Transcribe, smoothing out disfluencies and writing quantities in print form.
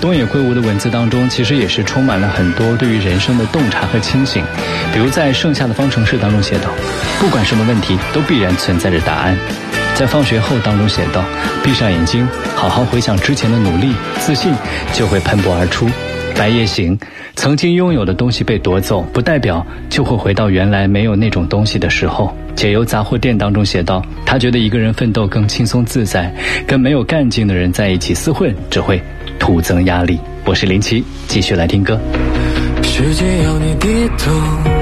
东野圭吾的文字当中其实也是充满了很多对于人生的洞察和清醒。比如在剩下的方程式当中写道，不管什么问题都必然存在着答案。在放学后当中写道，闭上眼睛好好回想之前的努力，自信就会喷薄而出。白夜行，曾经拥有的东西被夺走，不代表就会回到原来没有那种东西的时候。解忧杂货店当中写道，他觉得一个人奋斗更轻松自在，跟没有干劲的人在一起厮混只会徒增压力。我是林奇，继续来听歌。 世界要你低头，